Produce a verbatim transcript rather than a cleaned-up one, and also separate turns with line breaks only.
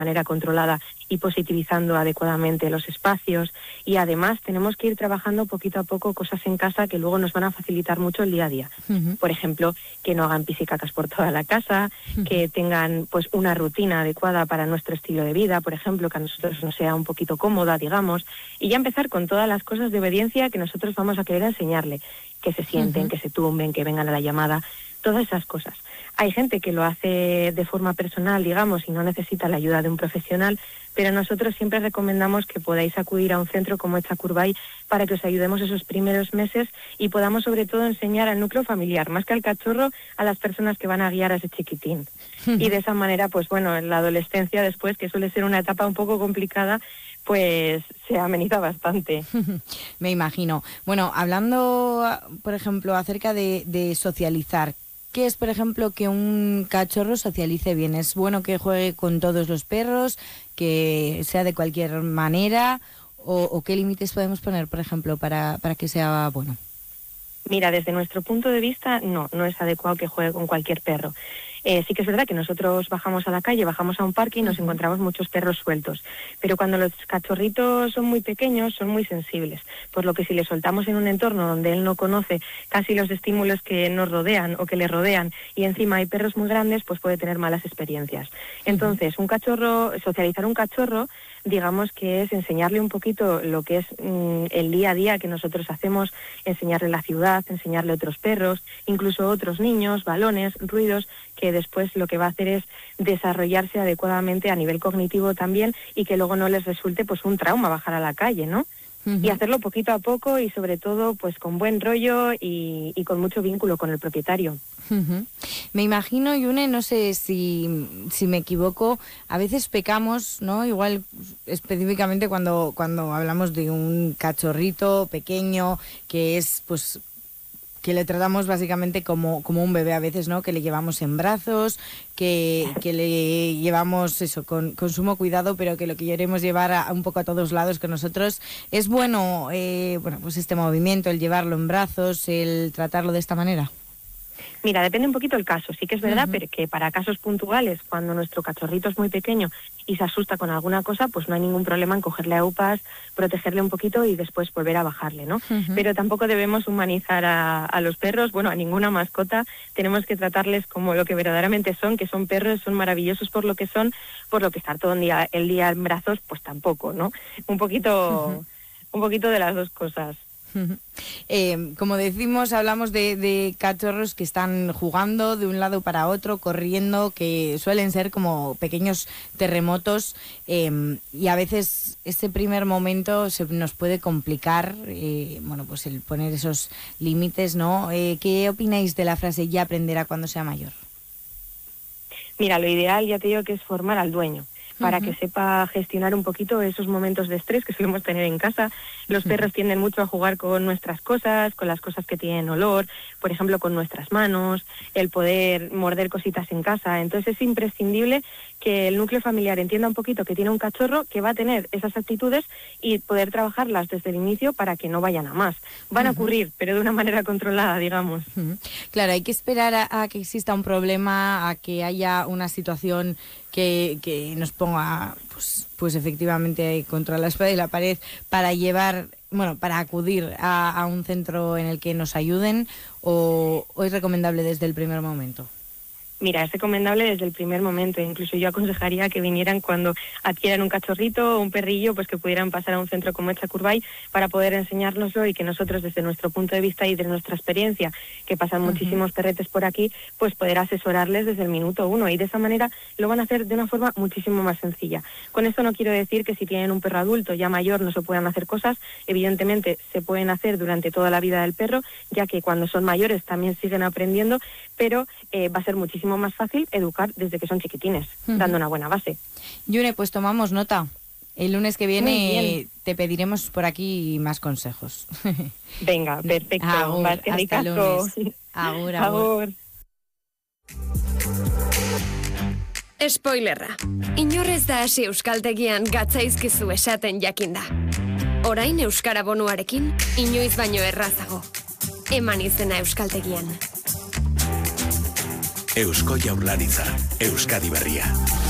manera controlada y positivizando adecuadamente los espacios. Y además tenemos que ir trabajando poquito a poco cosas en casa que luego nos van a facilitar mucho el día a día. Uh-huh. Por ejemplo, que no hagan pisicacas por toda la casa, uh-huh. que tengan pues una rutina adecuada para nuestro estilo de vida, por ejemplo, que a nosotros nos sea un poquito cómoda, digamos, y ya empezar con todas las cosas de obediencia que nosotros vamos a querer enseñarle, que se sienten, uh-huh. que se tumben, que vengan a la llamada, todas esas cosas. Hay gente que lo hace de forma personal, digamos, y no necesita la ayuda de un profesional, pero nosotros siempre recomendamos que podáis acudir a un centro como Etxakurbay para que os ayudemos esos primeros meses y podamos sobre todo enseñar al núcleo familiar, más que al cachorro, a las personas que van a guiar a ese chiquitín. Y de esa manera, pues bueno, en la adolescencia después, que suele ser una etapa un poco complicada, pues se ameniza bastante.
Me imagino. Bueno, hablando, por ejemplo, acerca de, de socializar, ¿qué es, por ejemplo, que un cachorro socialice bien? ¿Es bueno que juegue con todos los perros, que sea de cualquier manera? ¿O, o qué límites podemos poner, por ejemplo, para, para que sea bueno?
Mira, desde nuestro punto de vista, no, no es adecuado que juegue con cualquier perro. Eh, sí que es verdad que nosotros bajamos a la calle, bajamos a un parque y nos uh-huh. encontramos muchos perros sueltos, pero cuando los cachorritos son muy pequeños son muy sensibles, por lo que si le soltamos en un entorno donde él no conoce casi los estímulos que nos rodean o que le rodean y encima hay perros muy grandes, pues puede tener malas experiencias. Entonces, un cachorro, socializar un cachorro, digamos que es enseñarle un poquito lo que es mmm, el día a día que nosotros hacemos, enseñarle la ciudad, enseñarle otros perros, incluso otros niños, balones, ruidos, que después lo que va a hacer es desarrollarse adecuadamente a nivel cognitivo también y que luego no les resulte pues un trauma bajar a la calle, ¿no? Uh-huh. Y hacerlo poquito a poco y sobre todo pues con buen rollo y, y con mucho vínculo con el propietario.
Uh-huh. Me imagino, Yune, no sé si, si me equivoco, a veces pecamos, ¿no? Igual específicamente cuando, cuando hablamos de un cachorrito pequeño que es pues que le tratamos básicamente como, como un bebé a veces, ¿no? Que le llevamos en brazos, que, que le llevamos eso con, con sumo cuidado, pero que lo que queremos llevar a, a un poco a todos lados con nosotros. Es bueno, eh, bueno, pues este movimiento, el llevarlo en brazos, el tratarlo de esta manera.
Mira, depende un poquito el caso. Sí que es verdad, uh-huh. pero que para casos puntuales, cuando nuestro cachorrito es muy pequeño y se asusta con alguna cosa, pues no hay ningún problema en cogerle a upas, protegerle un poquito y después volver a bajarle, ¿no? Uh-huh. Pero tampoco debemos humanizar a, a los perros, bueno, a ninguna mascota. Tenemos que tratarles como lo que verdaderamente son, que son perros, son maravillosos por lo que son, por lo que estar todo el día, el día en brazos, pues tampoco, ¿no? Un poquito, uh-huh. un poquito de las dos cosas.
Eh, como decimos, hablamos de, de cachorros que están jugando de un lado para otro, corriendo, que suelen ser como pequeños terremotos, eh, y a veces ese primer momento se nos puede complicar, eh, bueno, pues el poner esos límites, ¿no? Eh, ¿Qué opináis de la frase ya aprenderá cuando sea mayor?
Mira, lo ideal, ya te digo, que es formar al dueño, para uh-huh. que sepa gestionar un poquito esos momentos de estrés que solemos tener en casa. Los uh-huh. perros tienden mucho a jugar con nuestras cosas, con las cosas que tienen olor, por ejemplo, con nuestras manos, el poder morder cositas en casa. Entonces es imprescindible que el núcleo familiar entienda un poquito que tiene un cachorro que va a tener esas actitudes y poder trabajarlas desde el inicio para que no vayan a más. Van uh-huh. a ocurrir, pero de una manera controlada, digamos.
Uh-huh. Claro, hay que esperar a, a que exista un problema, a que haya una situación que, que nos ponga, pues, pues efectivamente contra la espada y la pared para llevar, bueno, para acudir a, a un centro en el que nos ayuden, o, o es recomendable desde el primer momento.
Mira, es recomendable desde el primer momento. Incluso yo aconsejaría que vinieran cuando adquieran un cachorrito o un perrillo, pues que pudieran pasar a un centro como Etxakurbay para poder enseñárnoslo y que nosotros, desde nuestro punto de vista y de nuestra experiencia, que pasan uh-huh. muchísimos perretes por aquí, pues poder asesorarles desde el minuto uno. Y de esa manera lo van a hacer de una forma muchísimo más sencilla. Con esto no quiero decir que si tienen un perro adulto ya mayor no se puedan hacer cosas. Evidentemente se pueden hacer durante toda la vida del perro, ya que cuando son mayores también siguen aprendiendo, pero eh, va a ser muchísimo más fácil educar desde que son chiquitines, uh-huh. dando una buena base.
Yune, pues tomamos nota. El lunes que viene te pediremos por aquí más consejos.
Venga, perfecto.
Agur, hasta el lunes. Agur, agur.
Spoilerra. Inorrez da hasi euskaltegian gatzaizkizu esaten jakinda. Orain euskara bonuarekin inoiz baino errazago. Eman izena euskaltegian.
Eusko Jaurlaritza, Euskadi Berria.